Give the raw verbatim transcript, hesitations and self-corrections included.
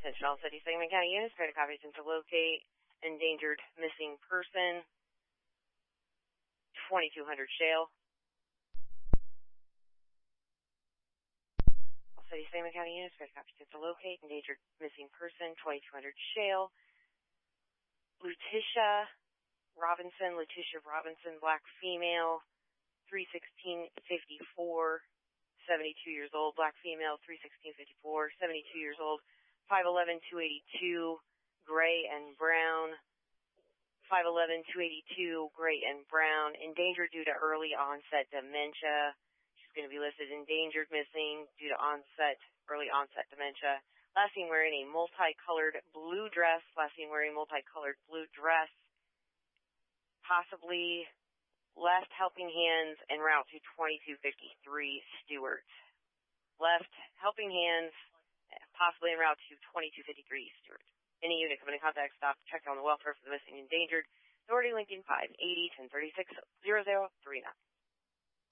Attention all City Sangamon County units, try to copy to locate endangered missing person, twenty-two hundred Shale. All City Sangamon County units, try to copy to locate endangered missing person, twenty-two hundred Shale. Letitia Robinson, Letitia Robinson, black female, three sixteen fifty-four, seventy-two years old, black female, three sixteen fifty-four, seventy-two years old, five eleven two eighty-two, gray and brown, five eleven two eighty-two, gray and brown, endangered due to early onset dementia. She's going to be listed endangered missing due to onset, early onset dementia. Last seen wearing a multicolored blue dress, last seen wearing multicolored blue dress, possibly left helping hands en route to twenty-two fifty-three Stewart. Left helping hands, possibly en route to twenty-two fifty-three Stewart. Any unit coming in contact, stop, check on the welfare for the missing endangered. Authority Lincoln five eighty, ten thirty-six, zero zero three nine.